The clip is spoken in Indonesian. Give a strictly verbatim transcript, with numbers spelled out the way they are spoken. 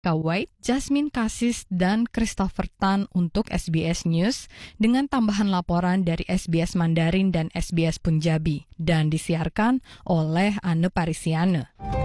White, Jasmine Cassis, dan Christopher Tan untuk S B S News dengan tambahan laporan dari S B S Mandarin dan S B S Punjabi dan disiarkan oleh Anne Parisiane.